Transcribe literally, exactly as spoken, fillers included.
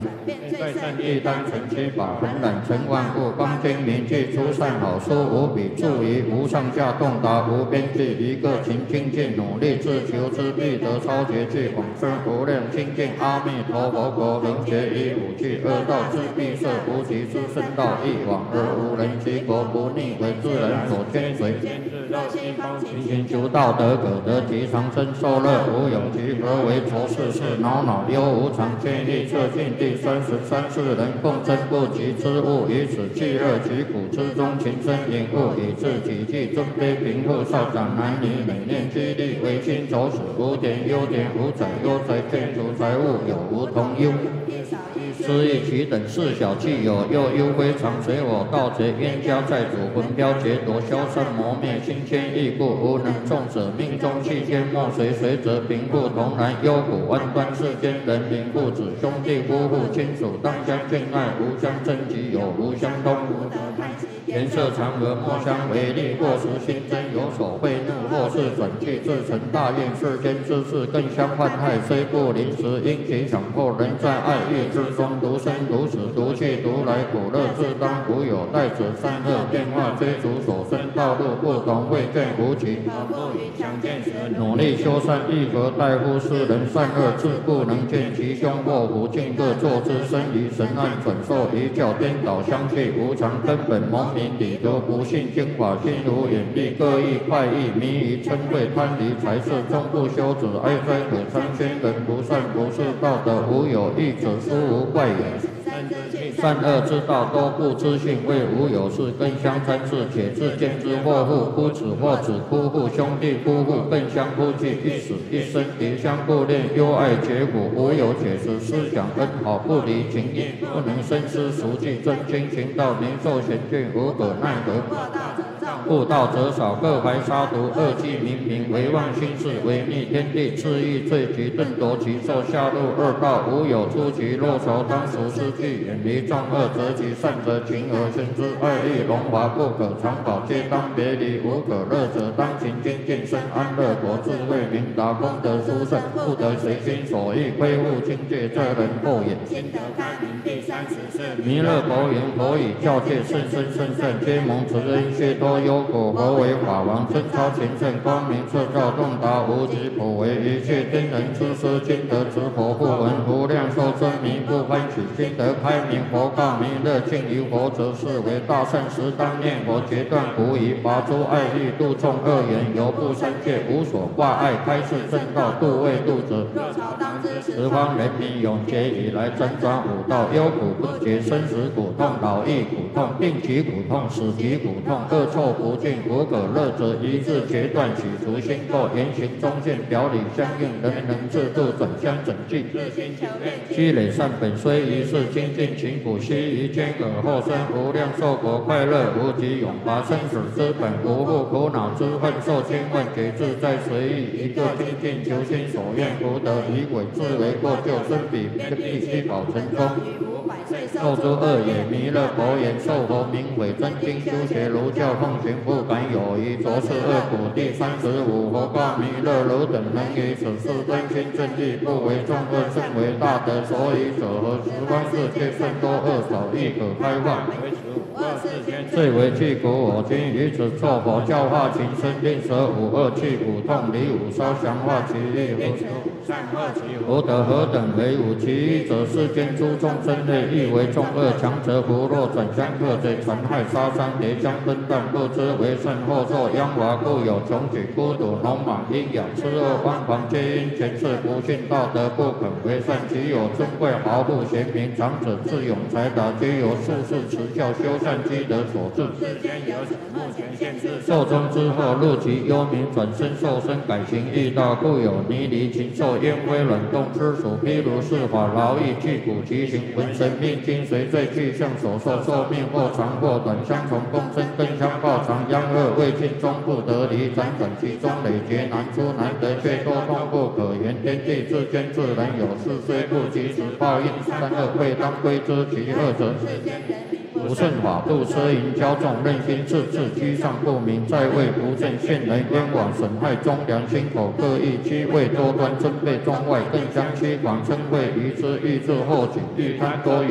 在善业当成七宝，恒染成万物，光精明记出善好书，无比注于无上下洞达无边际，一个勤精进努力自求之必得超绝技，往生无量清净阿弥陀佛国，能学以五具二道之必设，无极之圣道一往而无人及国不逆为自然所牵随，勤勤求道德可得其长生受乐，无有其何为愁事事恼恼忧无常见意测尽第三十三世人共争不及之物，以此气乐其苦之中，情深隐悟，以致己计尊卑贫富少长男女，每念激励为心走死，无点优点无载优财建筑财物有无同忧。失意其等事小气有，又忧非常随我盗贼冤家债主魂飘劫夺消散磨灭心牵意故，无能众者命中气间莫随随则贫富同然忧苦万端世间人民父子兄弟夫妇亲属当相敬爱，无相争及有无相通，颜色常和莫相违逆，过时心真有所悖怒，或是转去自成大愿，世间之事更相患害，虽不临时因其强迫，人在爱欲之中独生独死独去独来，苦乐自当无有待者，善恶变化追逐所生道路不同，未见无期，努力修善亦何待乎世人，善恶自不能见其凶，祸福尽各作之身于神暗转受一教颠倒相去无常，根本蒙明理得不信经法，心如眼力各异快意迷于嗔恚贪离财色，终不修止哀哉可参宣人不善不是道德，无有义者殊无怪也。善恶之道多不知性，为无有事更相参事，且自见之祸父夫子或子夫妇兄弟夫妇更相夫妻，一死一生敌相顾恋，忧爱结果，无有解释思想恩好不离情义，不能深思熟记真经行道，年寿险峻无可奈何。悟道者少，各怀杀毒，恶计冥冥，唯妄心事，违逆天地，恣意罪极，顿夺其寿，下入恶道，无有出其若愁，当除失去，远离众恶，择其善者情而生之，爱欲荣华不可长保，皆当别离，无可乐者当勤精进，生安乐果，智慧明达，功德殊胜，不得随心所欲，亏误境界，这人后也。心得开明第三十世弥勒佛言：佛以教戒甚深甚甚，皆蒙慈恩，皆多忧苦。佛为法王，真超前圣，光明彻照，洞达无极，普为一切天人之师，今得持佛不闻，无量寿真迷不欢喜，今得开明。佛告弥勒：敬于佛者，是为大圣时，当念佛，决断狐疑，拔诸爱欲，度众恶缘，犹不生戒，无所挂碍，开示正道，度未度者。十方人民永劫以来，辗转五道，忧苦不绝，生死苦痛，老易苦痛，病疾苦痛，死疾苦痛，恶臭不尽，无可乐者，一致决断，取除心垢，言行中见，表里相应，人人自度，转相整净。积累善本，虽一世精进勤苦，须臾间尔后生无量寿果，快乐无极，永拔生死之本，不负苦恼之恨，受亲问解自在随意，一个精进求心所愿，福德以鬼自为过救生彼，必须保成功。受诸恶也，弥勒佛言：受佛名为真经，修学儒教，奉行不敢有疑，着是恶苦。第三十五，佛告弥勒：汝等能于此事真心正义，不为众恶，甚为大德。所以者何？十方世界甚多恶少，亦可开化。最为去苦，我今于此作佛教化情深，令舍五恶去苦痛，离五烧降化其意。福德何等为五？其一者，世间诸众生类，亦为众恶，强者福若转相克贼，残害杀伤，叠将分断，不知为甚，后受殃华，故有穷举、孤独、聋盲、阴阳、痴恶、妄狂，皆因前世不信道德，不肯为善。其有尊贵豪富贤明，长者智勇才达，皆由术士持教修善积德所致。寿终之后，入其幽冥，转身受身，改行异道，故有泥离禽兽、烟灰卵动之属。譬如是法，劳役去苦其行，魂神命精随罪去向所受，寿命或长或短，相从共生，更相报偿。殃恶未尽，终不得离，辗转其中，累劫难出难得，却多痛不可言。天地之间，自然有事，虽不及时报应，善恶贵当归之。其二者， 不顺法度，奢淫骄纵，任心自治，居上不明，在位不正，陷人冤枉，损害忠良，心口各异，居位多端，尊卑中外，更相欺狂，称谓愚痴，欲治后己，欲贪多疑。